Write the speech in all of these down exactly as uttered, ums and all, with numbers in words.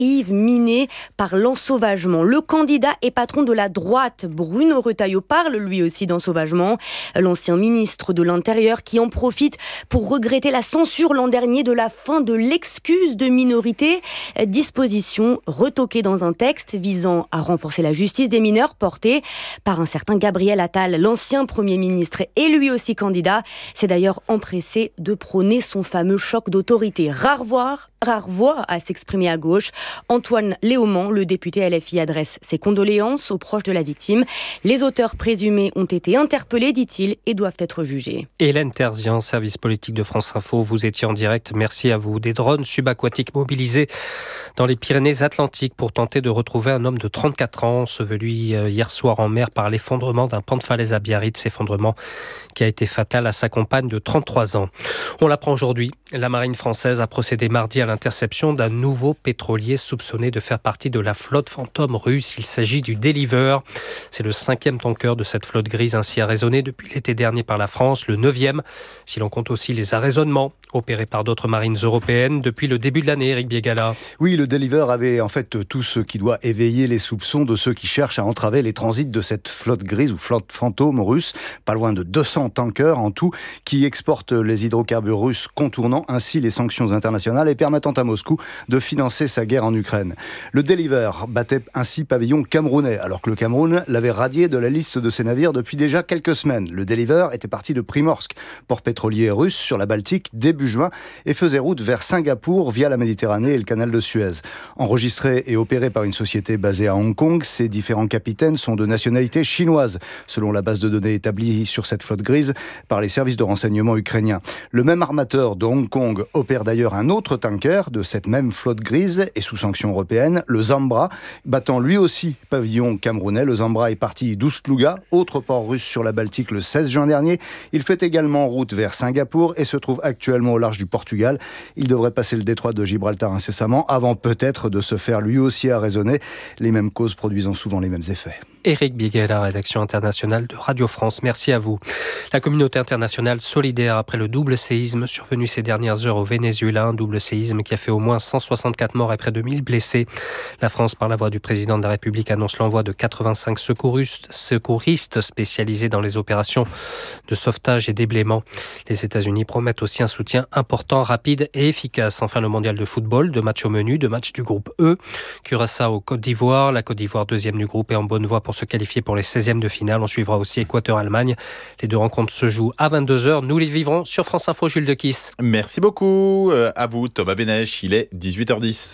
arrive miné par l'ensauvagement. Le candidat et patron de la droite, Bruno Retailleau, parle lui aussi d'ensauvagement. L'ancien ministre de l'Intérieur qui en profite pour regretter la censure l'an dernier de la fin de l'excuse de minorité. Disposition retoquée dans un texte visant à renforcer la justice des mineurs porté par un certain Gabriel Attal. L'ancien Premier ministre est lui aussi candidat. C'est d'ailleurs empressé de prôner son fameux choc d'autorité. Rare voix, rare voix à s'exprimer à gauche. Antoine Léaumont, le député L F I, adresse ses condoléances aux proches de la victime. Les auteurs présumés ont été interpellés, dit-il, et doivent être jugés. Hélène Terzian, service politique de France Info, vous étiez en direct. Merci à vous. Des drones subaquatiques mobilisés dans les Pyrénées-Atlantiques pour tenter de retrouver un homme de trente-quatre ans, enseveli hier soir en mer par l'effondrement d'un pan de falaise à Biarritz, effondrement qui a été fatal à sa compagne de trente-trois ans. On l'apprend aujourd'hui. La marine française a procédé mardi à l'interception d'un nouveau pétrolier soupçonné de faire partie de la flotte fantôme russe. Il s'agit du Deliver. C'est le cinquième tanker de cette flotte grise ainsi arraisonné depuis l'été dernier par la France, le neuvième, si l'on compte aussi les arraisonnements opérés par d'autres marines européennes depuis le début de l'année, Éric Biégala. Oui, le Deliver avait en fait tout ce qui doit éveiller les soupçons de ceux qui cherchent à entraver les transits de cette flotte grise ou flotte fantôme russe, pas loin de deux cents tankers en tout, qui exportent les hydrocarbures russes, contournant ainsi les sanctions internationales et permettant à Moscou de financer sa guerre en Ukraine. Le Deliver battait ainsi pavillon camerounais, alors que le Cameroun l'avait radié de la liste de ses navires depuis déjà quelques semaines. Le Deliver était parti de Primorsk, port pétrolier russe sur la Baltique, début juin, et faisait route vers Singapour via la Méditerranée et le canal de Suez. Enregistré et opéré par une société basée à Hong Kong, ces différents capitaines sont de nationalité chinoise, selon la base de données établie sur cette flotte grise par les services de renseignement ukrainiens. Le même armateur de Hong Kong opère d'ailleurs un autre tanker de cette même flotte grise et sous sanction européenne, le Zambra, battant lui aussi pavillon camerounais. Le Zambra est parti d'Oust-Louga, autre port russe sur la Baltique, le seize juin dernier. Il fait également route vers Singapour et se trouve actuellement au large du Portugal. Il devrait passer le détroit de Gibraltar incessamment avant peut-être de se faire lui aussi arraisonner, les mêmes causes produisant souvent les mêmes effets. Éric Biguet, la rédaction internationale de Radio France. Merci à vous. La communauté internationale solidaire après le double séisme survenu ces dernières heures au Venezuela, un double séisme qui a fait au moins cent soixante-quatre morts et près de mille blessés. La France, par la voix du président de la République, annonce l'envoi de quatre-vingt-cinq secouristes, secouristes spécialisés dans les opérations de sauvetage et déblaiement. Les États-Unis promettent aussi un soutien important, rapide et efficace. Enfin, le mondial de football, deux matchs au menu, deux matchs du groupe E. Curaçao, Côte d'Ivoire. La Côte d'Ivoire, deuxième du groupe, est en bonne voie pour se qualifier pour les seizièmes de finale. On suivra aussi Équateur-Allemagne. Les deux rencontres se jouent à vingt-deux heures. Nous les vivrons sur France Info. Jules Dequisse. Merci beaucoup. Euh, à vous, Thomas Benech. Il est dix-huit heures dix.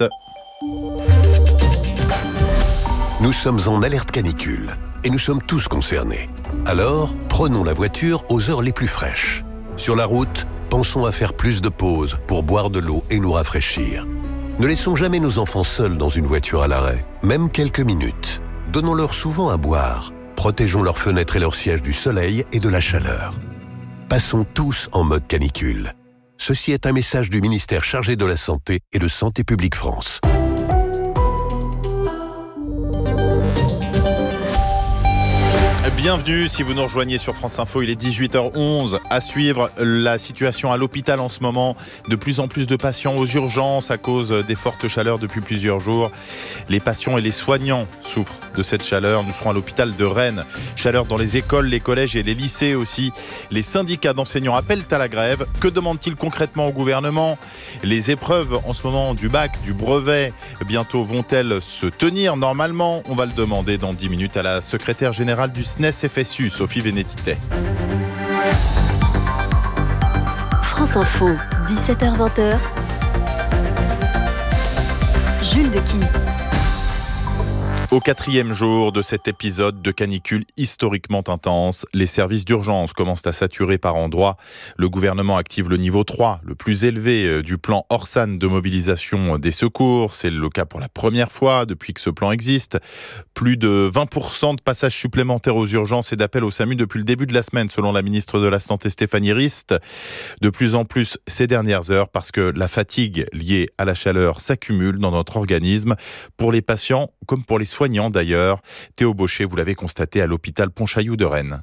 Nous sommes en alerte canicule et nous sommes tous concernés. Alors, prenons la voiture aux heures les plus fraîches. Sur la route, pensons à faire plus de pauses pour boire de l'eau et nous rafraîchir. Ne laissons jamais nos enfants seuls dans une voiture à l'arrêt, même quelques minutes. Donnons-leur souvent à boire. Protégeons leurs fenêtres et leurs sièges du soleil et de la chaleur. Passons tous en mode canicule. Ceci est un message du ministère chargé de la Santé et de Santé publique France. Bienvenue si vous nous rejoignez sur France Info, il est dix-huit heures onze. À suivre la situation à l'hôpital en ce moment. De plus en plus de patients aux urgences à cause des fortes chaleurs depuis plusieurs jours. Les patients et les soignants souffrent de cette chaleur. Nous serons à l'hôpital de Rennes. Chaleur dans les écoles, les collèges et les lycées aussi. Les syndicats d'enseignants appellent à la grève. Que demandent-ils concrètement au gouvernement ? Les épreuves en ce moment du bac, du brevet, bientôt vont-elles se tenir normalement ? On va le demander dans dix minutes à la secrétaire générale du S N E S F S U, Sophie Vénétité. France Info, dix-sept heures vingt. Jules Dequisse. Au quatrième jour de cet épisode de canicule historiquement intense, les services d'urgence commencent à saturer par endroits. Le gouvernement active le niveau trois, le plus élevé du plan Orsan de mobilisation des secours. C'est le cas pour la première fois depuis que ce plan existe. Plus de vingt pour cent de passages supplémentaires aux urgences et d'appels au SAMU depuis le début de la semaine, selon la ministre de la Santé Stéphanie Rist. De plus en plus ces dernières heures parce que la fatigue liée à la chaleur s'accumule dans notre organisme, pour les patients comme pour les soignants d'ailleurs. Théo Baucher, vous l'avez constaté à l'hôpital Pontchaillou de Rennes.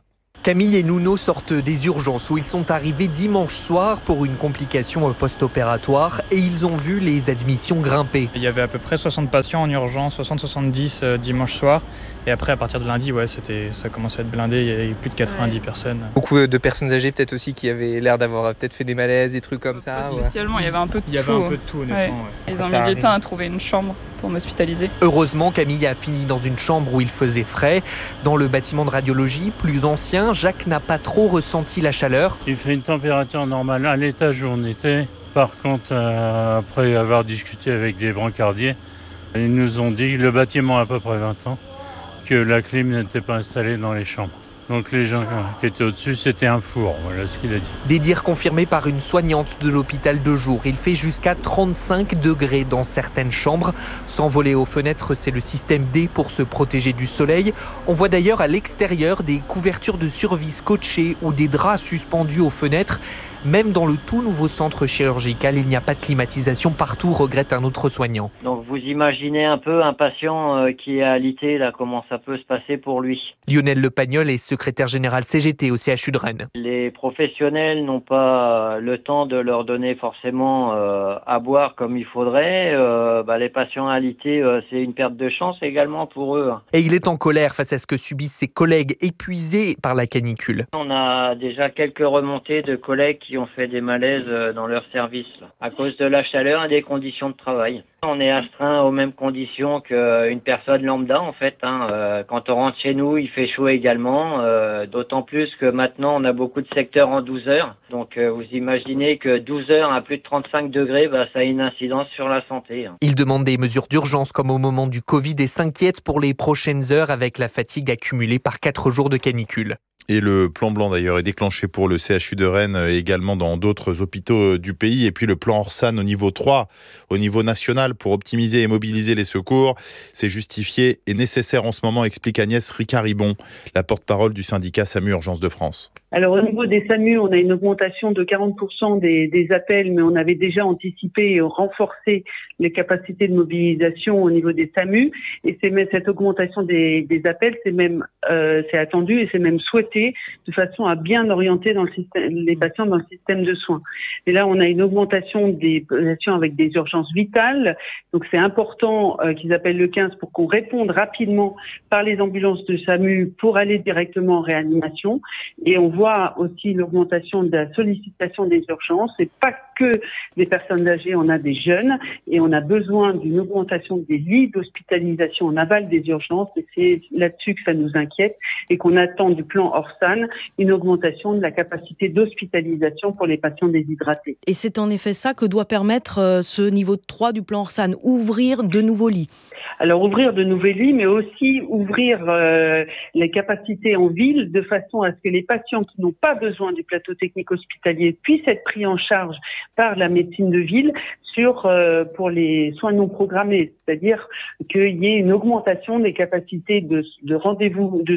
Camille et Nuno sortent des urgences où ils sont arrivés dimanche soir pour une complication post-opératoire et ils ont vu les admissions grimper. Il y avait à peu près soixante patients en urgence, soixante à soixante-dix euh, dimanche soir. Et après, à partir de lundi, ouais, c'était, ça commençait à être blindé, il y avait plus de quatre-vingt-dix ouais. personnes. Beaucoup de personnes âgées peut-être aussi qui avaient l'air d'avoir peut-être fait des malaises, des trucs comme ça. Pas spécialement, ouais. il y avait un peu de tout. Il y avait un peu de tout, honnêtement. Ouais. Ouais. Ils ont ça mis arrive. du temps à trouver une chambre pour m'hospitaliser. Heureusement, Camille a fini dans une chambre où il faisait frais. Dans le bâtiment de radiologie, plus ancien, Jacques n'a pas trop ressenti la chaleur. Il fait une température normale à l'étage où on était. Par contre, euh, après avoir discuté avec des brancardiers, ils nous ont dit, le bâtiment a à peu près vingt ans, que la clim n'était pas installée dans les chambres. Donc les gens qui étaient au-dessus, c'était un four, voilà ce qu'il a dit. Des dires confirmés par une soignante de l'hôpital de jour. Il fait jusqu'à trente-cinq degrés dans certaines chambres. S'envoler aux fenêtres, c'est le système D pour se protéger du soleil. On voit d'ailleurs à l'extérieur des couvertures de survie scotchées ou des draps suspendus aux fenêtres. Même dans le tout nouveau centre chirurgical, il n'y a pas de climatisation partout, regrette un autre soignant. Donc vous imaginez un peu un patient euh, qui est alité, là, comment ça peut se passer pour lui. Lionel Le Pagnol est secrétaire général C G T au C H U de Rennes. Les professionnels n'ont pas le temps de leur donner forcément euh, à boire comme il faudrait. Euh, bah, les patients alités, euh, c'est une perte de chance également pour eux. Et il est en colère face à ce que subissent ses collègues épuisés par la canicule. On a déjà quelques remontées de collègues qui ont fait des malaises dans leur service à cause de la chaleur et des conditions de travail. On est astreint aux mêmes conditions qu'une personne lambda en fait. Hein. Euh, quand on rentre chez nous, il fait chaud également, euh, d'autant plus que maintenant on a beaucoup de secteurs en douze heures. Donc euh, vous imaginez que douze heures à plus de trente-cinq degrés, bah, ça a une incidence sur la santé. Hein. Il demande des mesures d'urgence comme au moment du Covid et s'inquiète pour les prochaines heures avec la fatigue accumulée par quatre jours de canicule. Et le plan blanc d'ailleurs est déclenché pour le C H U de Rennes et également dans d'autres hôpitaux du pays. Et puis le plan Orsan au niveau trois, au niveau national, pour optimiser et mobiliser les secours. C'est justifié et nécessaire en ce moment, explique Agnès Ricard-Ribon, la porte-parole du syndicat SAMU Urgence de France. Alors au niveau des SAMU, on a une augmentation de quarante pour cent des, des appels, mais on avait déjà anticipé et renforcé les capacités de mobilisation au niveau des SAMU. Et c'est même cette augmentation des, des appels, c'est même euh, c'est attendu et c'est même souhaité de façon à bien orienter dans le système, les patients dans le système de soins. Et là, on a une augmentation des patients avec des urgences vitales. Donc c'est important euh, qu'ils appellent le quinze pour qu'on réponde rapidement par les ambulances de SAMU pour aller directement en réanimation. Et on voit aussi l'augmentation de la sollicitation des urgences. C'est pas que des personnes âgées, on a des jeunes et on a besoin d'une augmentation des lits d'hospitalisation en aval des urgences. Et c'est là-dessus que ça nous inquiète et qu'on attend du plan Orsan une augmentation de la capacité d'hospitalisation pour les patients déshydratés. Et c'est en effet ça que doit permettre euh, ce niveau trois du plan Orsan, ouvrir de nouveaux lits. Alors ouvrir de nouveaux lits, mais aussi ouvrir euh, les capacités en ville de façon à ce que les patients qui n'ont pas besoin du plateau technique hospitalier puissent être pris en charge par la médecine de ville sur euh, pour les soins non programmés, c'est-à-dire qu'il y ait une augmentation des capacités de, de rendez-vous, de,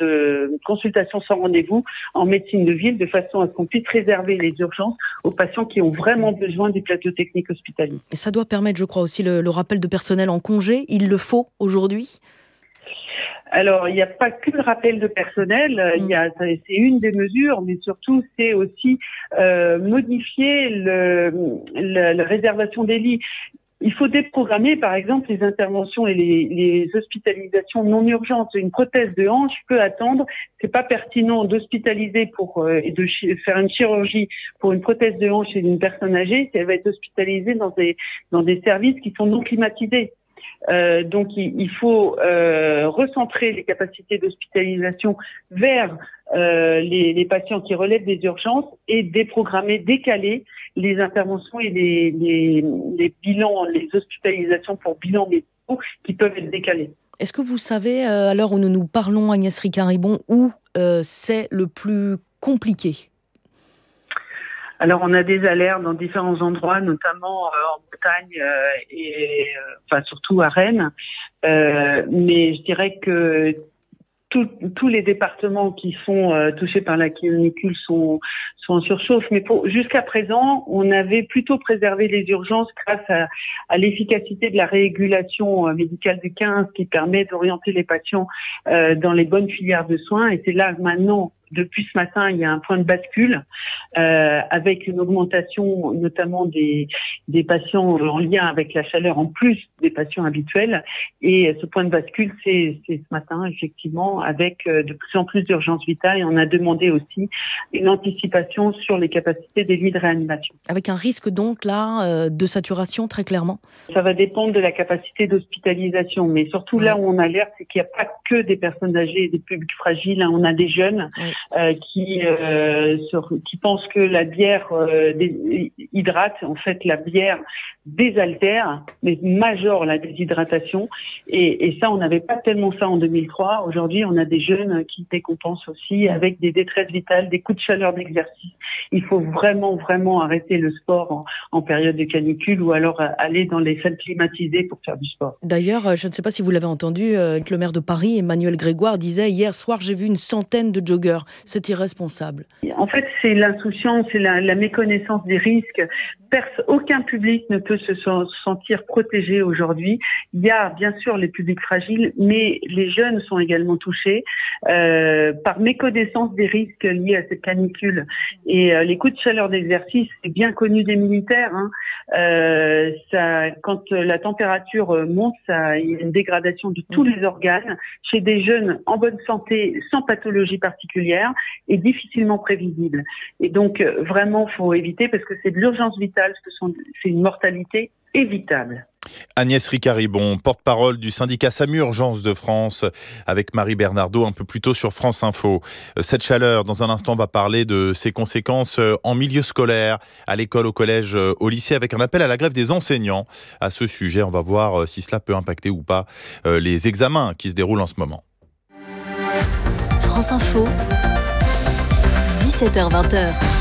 de consultation sans rendez-vous en médecine de ville, de façon à ce qu'on puisse réserver les urgences aux patients qui ont vraiment besoin du plateau technique hospitalier. Et ça doit permettre, je crois, aussi le, le rappel de personnel en congé. Il le faut aujourd'hui ? Alors, il n'y a pas que le rappel de personnel, il y a, c'est une des mesures, mais surtout, c'est aussi euh, modifier le, le, la réservation des lits. Il faut déprogrammer, par exemple, les interventions et les, les hospitalisations non urgentes. Une prothèse de hanche peut attendre. C'est pas pertinent d'hospitaliser pour euh, et de chi- faire une chirurgie pour une prothèse de hanche chez une personne âgée si elle va être hospitalisée dans des dans des services qui sont non climatisés. Euh, donc il, il faut euh, recentrer les capacités d'hospitalisation vers euh, les, les patients qui relèvent des urgences et déprogrammer, décaler les interventions et les, les, les bilans, les hospitalisations pour bilans médicaux qui peuvent être décalés. Est-ce que vous savez, euh, à l'heure où nous nous parlons, Agnès Ricard-Ribon, où euh, c'est le plus compliqué ? Alors, on a des alertes dans différents endroits, notamment euh, en Bretagne euh, et euh, enfin surtout à Rennes. Euh, mais je dirais que tout, tous les départements qui sont euh, touchés par la canicule sont, sont en surchauffe. Mais pour, jusqu'à présent, on avait plutôt préservé les urgences grâce à, à l'efficacité de la régulation euh, médicale du quinze qui permet d'orienter les patients euh, dans les bonnes filières de soins. Et c'est là maintenant depuis ce matin, il y a un point de bascule euh, avec une augmentation notamment des, des patients en lien avec la chaleur en plus des patients habituels. Et ce point de bascule, c'est, c'est ce matin, effectivement, avec de plus en plus d'urgences vitales. Et on a demandé aussi une anticipation sur les capacités des lits de réanimation. Avec un risque donc là euh, de saturation très clairement. Ça va dépendre de la capacité d'hospitalisation, mais surtout là où on alerte, c'est qu'il n'y a pas que des personnes âgées et des publics fragiles. Hein. On a des jeunes oui. euh, qui euh, sur, qui pensent que la bière euh, hydrate. En fait, la bière désaltère, mais majore la déshydratation. Et, et ça, on n'avait pas tellement ça en deux mille trois. Aujourd'hui, on a des jeunes qui décompensent aussi avec des détresses vitales, des coups de chaleur d'exercice. Il faut vraiment, vraiment arrêter le sport en, en période de canicule ou alors aller dans les salles climatisées pour faire du sport. D'ailleurs, je ne sais pas si vous l'avez entendu, le maire de Paris, Emmanuel Grégoire, disait hier soir, j'ai vu une centaine de joggeurs. C'est irresponsable. En fait, c'est l'insouciance, c'est la, la méconnaissance des risques. Perce, aucun public ne peut se sentir protégé aujourd'hui. Il y a bien sûr les publics fragiles, mais les jeunes sont également touchés euh, par méconnaissance des risques liés à cette canicule. Et euh, les coups de chaleur d'exercice, c'est bien connu des militaires. Hein. Euh, ça, quand la température monte, ça, il y a une dégradation de tous les organes chez des jeunes en bonne santé, sans pathologie particulière et difficilement prévisible. Et donc vraiment, faut éviter parce que c'est de l'urgence vitale, ce sont, c'est une mortalité évitable. Agnès Ricard-Ribon, porte-parole du syndicat SAMU Urgence de France, avec Marie Bernardo un peu plus tôt sur France Info. Cette chaleur, dans un instant, on va parler de ses conséquences en milieu scolaire, à l'école, au collège, au lycée, avec un appel à la grève des enseignants. À ce sujet, on va voir si cela peut impacter ou pas les examens qui se déroulent en ce moment. France Info, dix-sept heures vingt.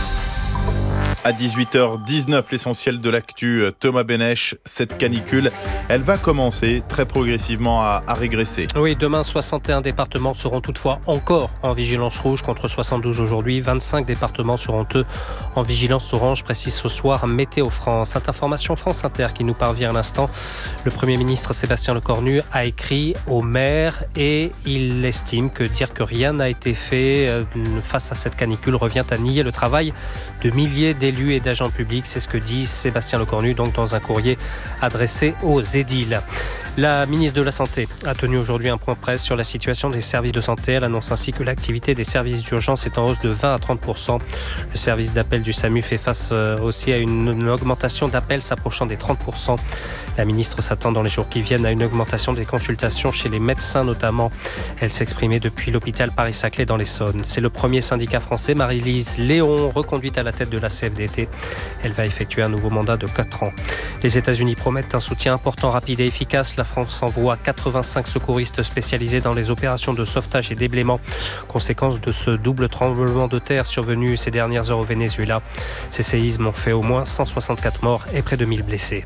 À dix-huit heures dix-neuf, l'essentiel de l'actu, Thomas Benech, cette canicule, elle va commencer très progressivement à, à régresser. Oui, demain, soixante et un départements seront toutefois encore en vigilance rouge contre soixante-douze aujourd'hui. vingt-cinq départements seront eux en vigilance orange, précise ce soir Météo France. Cette information France Inter qui nous parvient à l'instant. Le Premier ministre Sébastien Lecornu a écrit aux maires et il estime que dire que rien n'a été fait face à cette canicule revient à nier le travail de milliers d'élus et d'agents publics. C'est ce que dit Sébastien Lecornu donc dans un courrier adressé aux édiles. La ministre de la Santé a tenu aujourd'hui un point presse sur la situation des services de santé. Elle annonce ainsi que l'activité des services d'urgence est en hausse de vingt à trente pour cent. Le service d'appel du SAMU fait face aussi à une augmentation d'appels s'approchant des trente pour cent. La ministre s'attend dans les jours qui viennent à une augmentation des consultations chez les médecins notamment. Elle s'exprimait depuis l'hôpital Paris-Saclay dans l'Essonne. C'est le premier syndicat français, Marie-Lise Léon, reconduite à la tête de la C F D T. Elle va effectuer un nouveau mandat de quatre ans. Les États-Unis promettent un soutien important, rapide et efficace. La France envoie quatre-vingt-cinq secouristes spécialisés dans les opérations de sauvetage et déblaiement. Conséquence de ce double tremblement de terre survenu ces dernières heures au Venezuela. Ces séismes ont fait au moins cent soixante-quatre morts et près de mille blessés.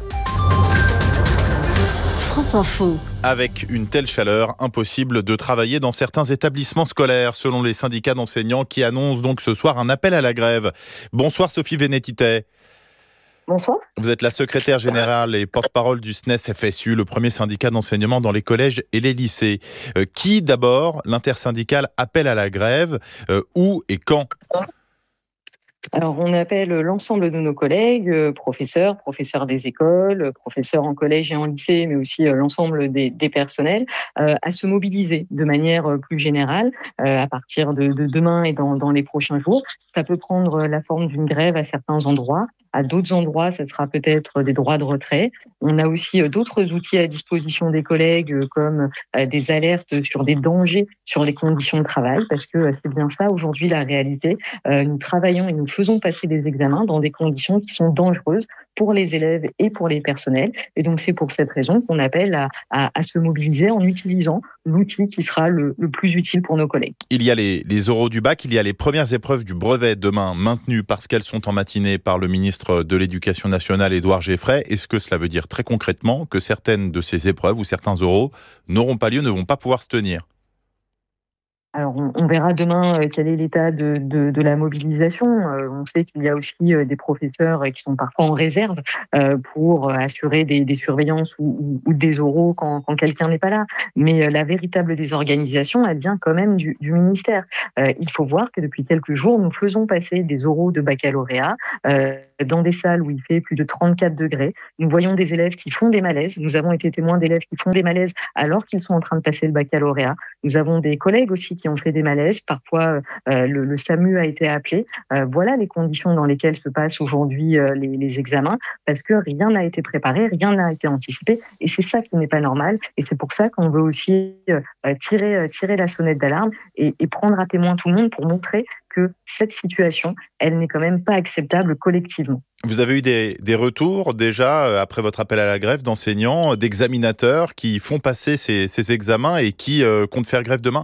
France Info. Avec une telle chaleur, impossible de travailler dans certains établissements scolaires, selon les syndicats d'enseignants qui annoncent donc ce soir un appel à la grève. Bonsoir Sophie Vénétité. Bonsoir. Vous êtes la secrétaire générale et porte-parole du S N E S F S U, le premier syndicat d'enseignement dans les collèges et les lycées. Euh, qui d'abord, l'intersyndicale, appelle à la grève, euh, où et quand ? Alors, on appelle l'ensemble de nos collègues, euh, professeurs, professeurs des écoles, professeurs en collège et en lycée, mais aussi euh, l'ensemble des, des personnels, euh, à se mobiliser de manière euh, plus générale euh, à partir de, de demain et dans, dans les prochains jours. Ça peut prendre la forme d'une grève à certains endroits. À d'autres endroits, ça sera peut-être des droits de retrait. On a aussi d'autres outils à disposition des collègues, comme des alertes sur des dangers sur les conditions de travail, parce que c'est bien ça aujourd'hui la réalité. Nous travaillons et nous faisons passer des examens dans des conditions qui sont dangereuses pour les élèves et pour les personnels. Et donc c'est pour cette raison qu'on appelle à, à, à se mobiliser en utilisant l'outil qui sera le, le plus utile pour nos collègues. Il y a les, les oraux du bac, il y a les premières épreuves du brevet demain maintenues parce qu'elles sont en matinée par le ministre de l'Éducation nationale, Édouard Geffray. Est-ce que cela veut dire très concrètement que certaines de ces épreuves ou certains oraux n'auront pas lieu, ne vont pas pouvoir se tenir ? Alors, on, on verra demain euh, quel est l'état de, de, de la mobilisation. Euh, on sait qu'il y a aussi euh, des professeurs euh, qui sont parfois en réserve euh, pour euh, assurer des, des surveillances ou, ou, ou des oraux quand, quand quelqu'un n'est pas là. Mais euh, la véritable désorganisation, elle vient quand même du, du ministère. Euh, il faut voir que depuis quelques jours, nous faisons passer des oraux de baccalauréat euh, dans des salles où il fait plus de trente-quatre degrés. Nous voyons des élèves qui font des malaises. Nous avons été témoins d'élèves qui font des malaises alors qu'ils sont en train de passer le baccalauréat. Nous avons des collègues aussi qui ont fait des malaises. Parfois, euh, le, le SAMU a été appelé. Euh, voilà les conditions dans lesquelles se passent aujourd'hui euh, les, les examens, parce que rien n'a été préparé, rien n'a été anticipé, et c'est ça qui n'est pas normal. Et c'est pour ça qu'on veut aussi euh, tirer, euh, tirer la sonnette d'alarme et, et prendre à témoin tout le monde pour montrer que cette situation, elle n'est quand même pas acceptable collectivement. Vous avez eu des, des retours déjà, euh, après votre appel à la grève, d'enseignants, d'examinateurs qui font passer ces, ces examens et qui euh, comptent faire grève demain ?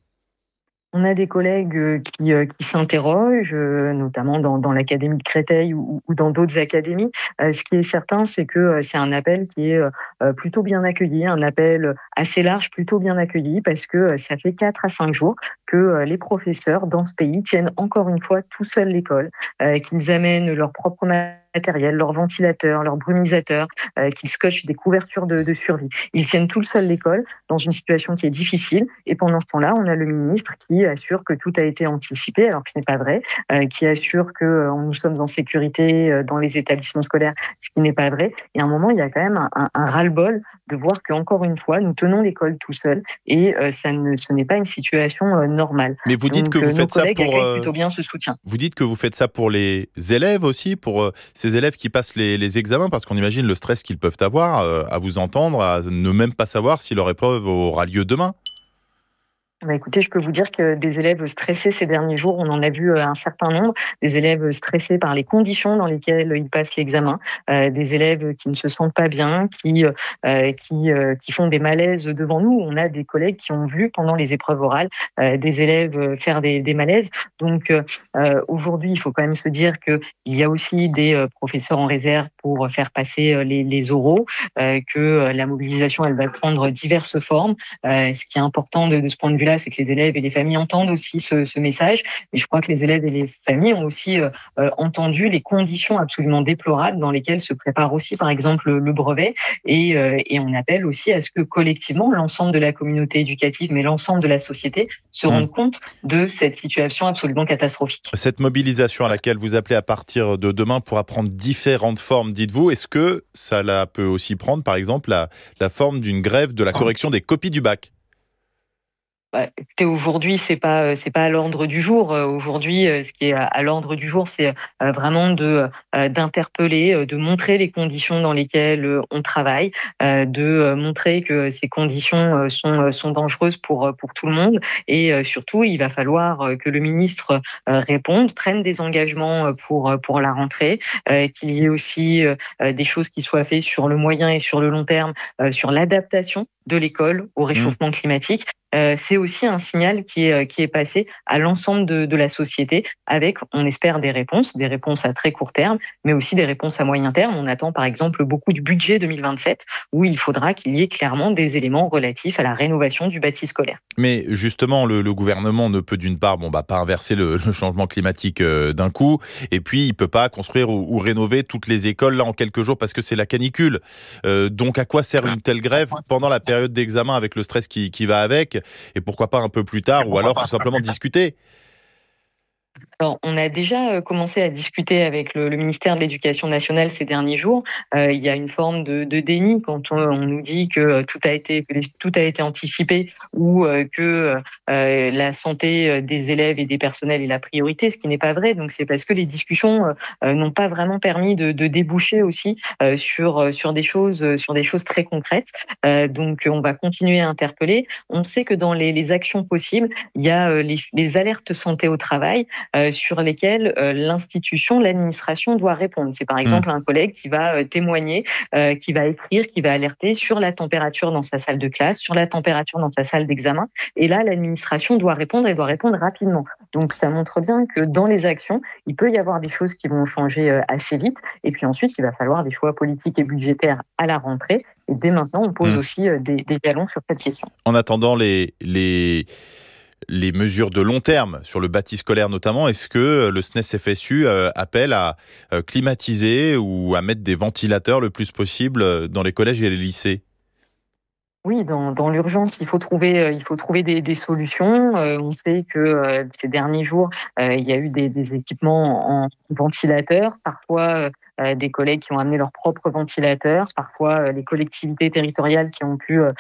On a des collègues qui, qui s'interrogent, notamment dans, dans l'académie de Créteil ou, ou dans d'autres académies. Ce qui est certain, c'est que c'est un appel qui est plutôt bien accueilli, un appel assez large, plutôt bien accueilli, parce que ça fait quatre à cinq jours que les professeurs dans ce pays tiennent encore une fois tout seuls l'école, qu'ils amènent leur propre matériel, leurs ventilateurs, leurs brumisateurs, euh, qu'ils scotchent des couvertures de, de survie. Ils tiennent tout seul l'école dans une situation qui est difficile. Et pendant ce temps-là, on a le ministre qui assure que tout a été anticipé, alors que ce n'est pas vrai, euh, qui assure que euh, nous sommes en sécurité euh, dans les établissements scolaires, ce qui n'est pas vrai. Et à un moment, il y a quand même un, un, un ras-le-bol de voir qu'encore une fois, nous tenons l'école tout seul et euh, ça ne, ce n'est pas une situation euh, normale. Mais vous dites Donc, que vous euh, faites ça pour euh, plutôt bien ce soutien. Vous dites que vous faites ça pour les élèves aussi, pour euh, ces élèves qui passent les, les examens, parce qu'on imagine le stress qu'ils peuvent avoir euh, à vous entendre, à ne même pas savoir si leur épreuve aura lieu demain. Bah écoutez, je peux vous dire que des élèves stressés ces derniers jours, on en a vu un certain nombre, des élèves stressés par les conditions dans lesquelles ils passent l'examen, euh, des élèves qui ne se sentent pas bien, qui euh, qui euh, qui font des malaises devant nous. On a des collègues qui ont vu pendant les épreuves orales euh, des élèves faire des, des malaises. Donc euh, aujourd'hui, il faut quand même se dire que il y a aussi des euh, professeurs en réserve pour faire passer les, les oraux, euh, que la mobilisation elle va prendre diverses formes. Euh, ce qui est important de, de ce point de vue-là, c'est que les élèves et les familles entendent aussi ce, ce message. Et je crois que les élèves et les familles ont aussi euh, entendu les conditions absolument déplorables dans lesquelles se prépare aussi, par exemple, le, le brevet. Et, euh, et on appelle aussi à ce que collectivement, l'ensemble de la communauté éducative, mais l'ensemble de la société, se rendent mmh. compte de cette situation absolument catastrophique. Cette mobilisation à laquelle vous appelez à partir de demain pourra prendre différentes formes, dites-vous. Est-ce que ça la peut aussi prendre, par exemple, la, la forme d'une grève de la correction des copies du bac ? Bah, écoutez, aujourd'hui, c'est pas c'est pas à l'ordre du jour. Aujourd'hui, ce qui est à l'ordre du jour, c'est vraiment de d'interpeller, de montrer les conditions dans lesquelles on travaille, de montrer que ces conditions sont sont dangereuses pour pour tout le monde. Et surtout, il va falloir que le ministre réponde, prenne des engagements pour pour la rentrée, qu'il y ait aussi des choses qui soient faites sur le moyen et sur le long terme, sur l'adaptation de l'école au réchauffement mmh. climatique. Euh, c'est aussi un signal qui est, qui est passé à l'ensemble de, de la société avec, on espère, des réponses, des réponses à très court terme, mais aussi des réponses à moyen terme. On attend par exemple beaucoup du budget deux mille vingt-sept où il faudra qu'il y ait clairement des éléments relatifs à la rénovation du bâti scolaire. Mais justement, le, le gouvernement ne peut d'une part bon, bah, pas inverser le, le changement climatique euh, d'un coup, et puis il ne peut pas construire ou, ou rénover toutes les écoles là en quelques jours parce que c'est la canicule. Euh, donc à quoi sert une telle grève pendant la période d'examen avec le stress qui, qui va avec ? Et pourquoi pas un peu plus tard, ou alors tout simplement discuter ? Alors, on a déjà commencé à discuter avec le, le ministère de l'Éducation nationale ces derniers jours. Euh, il y a une forme de, de déni quand on, on nous dit que tout a été que tout a été anticipé ou euh, que euh, la santé des élèves et des personnels est la priorité, ce qui n'est pas vrai. Donc, c'est parce que les discussions euh, n'ont pas vraiment permis de, de déboucher aussi euh, sur sur des choses sur des choses très concrètes. Euh, donc, on va continuer à interpeller. On sait que dans les, les actions possibles, il y a euh, les, les alertes santé au travail. Euh, sur lesquels euh, l'institution, l'administration doit répondre. C'est par exemple mmh. un collègue qui va euh, témoigner, euh, qui va écrire, qui va alerter sur la température dans sa salle de classe, sur la température dans sa salle d'examen. Et là, l'administration doit répondre et doit répondre rapidement. Donc, ça montre bien que dans les actions, il peut y avoir des choses qui vont changer euh, assez vite. Et puis ensuite, il va falloir des choix politiques et budgétaires à la rentrée. Et dès maintenant, on pose mmh. aussi euh, des, des jalons sur cette question. En attendant, les... les... les mesures de long terme sur le bâti scolaire notamment. Est-ce que le S N E S F S U appelle à climatiser ou à mettre des ventilateurs le plus possible dans les collèges et les lycées ? Oui, dans, dans l'urgence, il faut trouver, euh, il faut trouver des, des solutions. Euh, on sait que euh, ces derniers jours, euh, il y a eu des, des équipements en ventilateurs, parfois euh, des collègues qui ont amené leurs propres ventilateurs, parfois euh, les collectivités territoriales qui ont pu euh,